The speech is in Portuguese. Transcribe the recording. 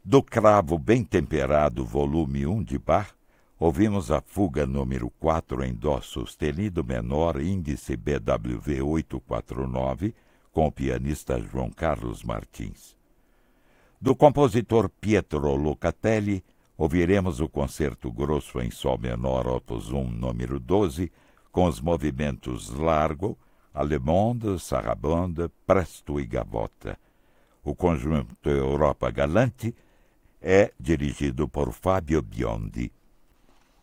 Do Cravo Bem Temperado, volume 1 de Bach, ouvimos a fuga número 4 em dó sustenido menor, índice BWV 849, com o pianista João Carlos Martins. Do compositor Pietro Locatelli, ouviremos o concerto grosso em sol menor opus 1 número 12, com os movimentos largo, allemande, sarabande, presto e gavotta. O conjunto Europa Galante é dirigido por Fábio Biondi.